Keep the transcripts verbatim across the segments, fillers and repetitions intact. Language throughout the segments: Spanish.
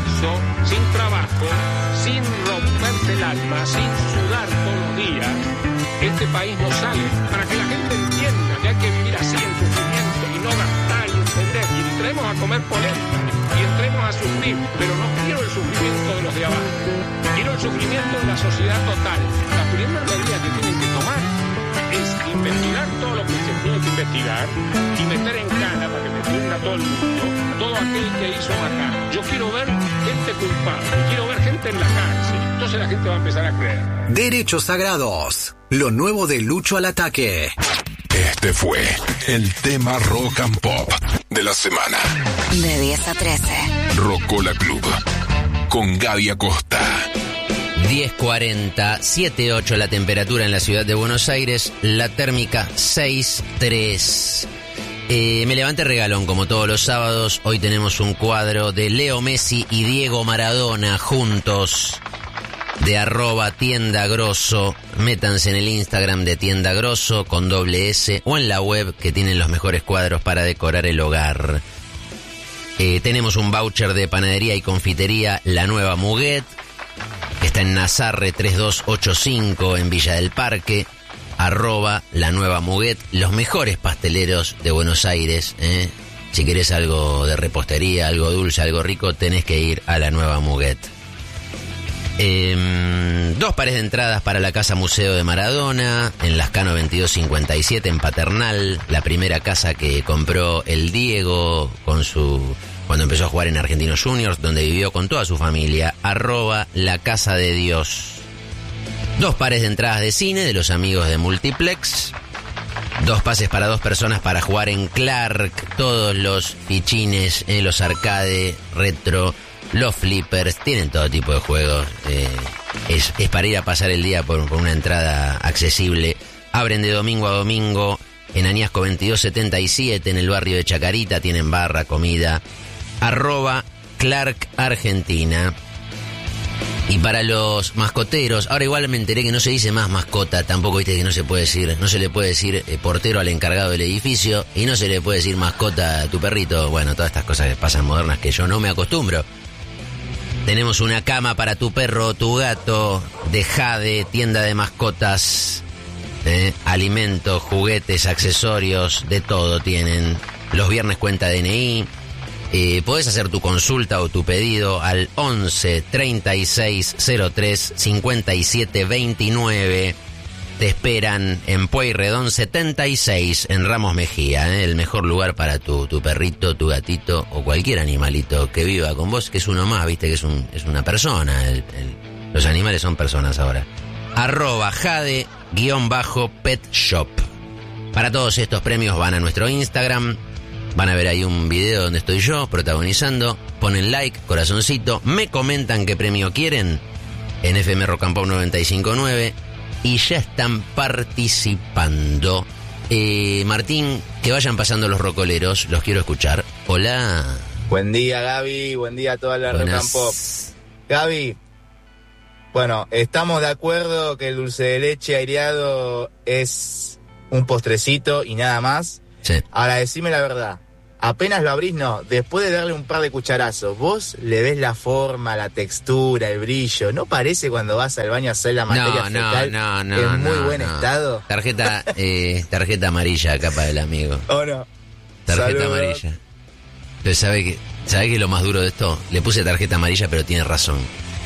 esfuerzo, sin trabajo, sin romperse el alma, sin sudar todos los días, este país no sale. Para que la gente entienda que hay que vivir así en sufrimiento y no gastar y entender, y entremos a comer polenta y entremos a sufrir, pero no quiero el sufrimiento de los de abajo, quiero el sufrimiento de la sociedad total. La primera medida que tienen que tomar es investigar todo lo que se tiene que investigar y meter en cana, para que me entienda todo el mundo, todo aquel que hizo matar. Yo quiero ver gente culpable, quiero ver gente en la cárcel. Entonces la gente va a empezar a creer. Derechos Sagrados, lo nuevo de Lucho al Ataque. Este fue el tema Rock and Pop de la semana. De diez a trece. Rocola Club con Gaby Acosta. diez cuarenta, siete ocho la temperatura en la ciudad de Buenos Aires, la térmica seis tres. Eh, me levanté regalón como todos los sábados. Hoy tenemos un cuadro de Leo Messi y Diego Maradona juntos, de arroba Tienda Grosso. Métanse en el Instagram de Tienda Grosso con doble S o en la web, que tienen los mejores cuadros para decorar el hogar. Eh, tenemos un voucher de panadería y confitería La Nueva Muguet, que está en Nazarre tres dos ocho cinco en Villa del Parque. Arroba La Nueva Muguet, los mejores pasteleros de Buenos Aires, ¿eh? Si querés algo de repostería, algo dulce, algo rico, tenés que ir a La Nueva Muguet. Eh, dos pares de entradas para la Casa Museo de Maradona en Lascano veintidós cincuenta y siete en Paternal, la primera casa que compró el Diego con su cuando empezó a jugar en Argentinos Juniors, donde vivió con toda su familia. Arroba La Casa de Dios. Dos pares de entradas de cine de los amigos de Multiplex. Dos pases para dos personas para jugar en Clark. Todos los fichines, eh, los arcade, retro, los flippers. Tienen todo tipo de juegos. Eh, es, es para ir a pasar el día por, por una entrada accesible. Abren de domingo a domingo en Añasco veintidós setenta y siete en el barrio de Chacarita. Tienen barra, comida. Arroba Clark Argentina. Y para los mascoteros, ahora igual me enteré que no se dice más mascota, tampoco viste que no se puede decir, no se le puede decir eh, portero al encargado del edificio, y no se le puede decir mascota a tu perrito. Bueno, todas estas cosas que pasan modernas que yo no me acostumbro. Tenemos una cama para tu perro o tu gato, de Jade, tienda de mascotas, eh, alimentos, juguetes, accesorios, de todo tienen. Los viernes cuenta D N I. Eh, podés hacer tu consulta o tu pedido al once, treinta y seis, cero tres, cincuenta y siete veintinueve. Te esperan en Pueyrredón setenta y seis, en Ramos Mejía, ¿eh? El mejor lugar para tu, tu perrito, tu gatito o cualquier animalito que viva con vos, que es uno más, viste que es, un, es una persona. El, el, los animales son personas ahora. Arroba Jade, guión bajo, Pet Shop. Para todos estos premios van a nuestro Instagram. Van a ver ahí un video donde estoy yo protagonizando. Ponen like, corazoncito, me comentan qué premio quieren en F M Rock and Pop noventa y cinco punto nueve y ya están participando. Eh, Martín, que vayan pasando los rocoleros, los quiero escuchar. Hola. Buen día, Gaby, buen día a toda la Rock and Pop. Gaby, bueno, estamos de acuerdo que el dulce de leche aireado es un postrecito y nada más. Sí. Ahora, decime la verdad. Apenas lo abrís, no. Después de darle un par de cucharazos, vos le ves la forma, la textura, el brillo. ¿No parece cuando vas al baño a hacer la materia no, fecal no, no, en no, muy no, buen no. estado? Tarjeta, eh, tarjeta amarilla acá para el amigo. ¿O no? Tarjeta Saludos. amarilla. Pero ¿sabe qué? ¿Sabe qué es lo más duro de esto? Le puse tarjeta amarilla, pero tiene razón.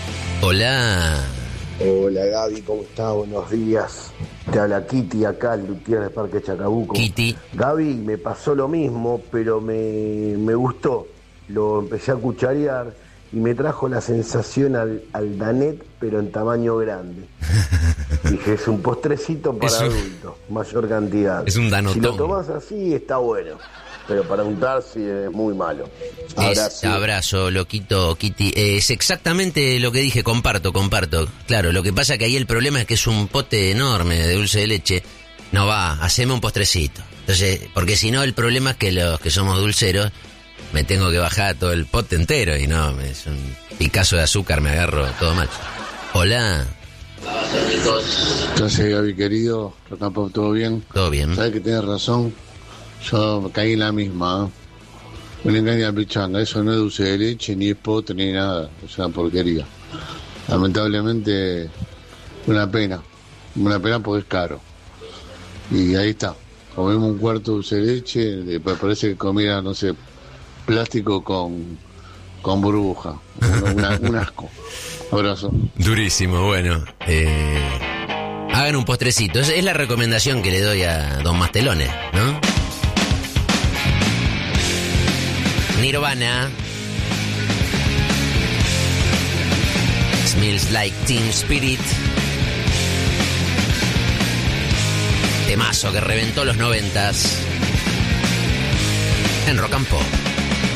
Hola. Hola Gaby, ¿cómo estás? Buenos días. Te habla Kitty acá, el luthier del Parque Chacabuco. Kitty. Gaby, me pasó lo mismo, pero me, me gustó. Lo empecé a cucharear y me trajo la sensación al, al Danet, pero en tamaño grande. Dije, es un postrecito para es un, adultos, mayor cantidad. Es un danotón. Si lo tomás así, está bueno. Pero para untar sí es muy malo. Abrazo, es, abrazo loquito, Kitty. Eh, es exactamente lo que dije, comparto, comparto. Claro, lo que pasa que ahí el problema es que es un pote enorme de dulce de leche. No va, haceme un postrecito. Entonces, porque si no, el problema es que los que somos dulceros, me tengo que bajar todo el pote entero y no, es un Picasso de azúcar, me agarro todo mal. Hola. Entonces, Gaby, querido, ¿todo bien? Todo bien. ¿Sabes que tienes razón? Yo caí en la misma, ¿eh? una engaña pichanga. Eso no es dulce de leche, ni es pote, ni nada. Es una porquería. Lamentablemente, una pena. Una pena porque es caro. Y ahí está. Comemos un cuarto de dulce de leche, después parece que comiera, no sé, plástico con, con burbuja. Una, un asco. Abrazo. Durísimo, bueno. Eh, hagan un postrecito. Es, es la recomendación que le doy a Don Mastelone, ¿no? Nirvana. Smells Like Teen Spirit. Temazo que reventó los noventas en Rock and Pop.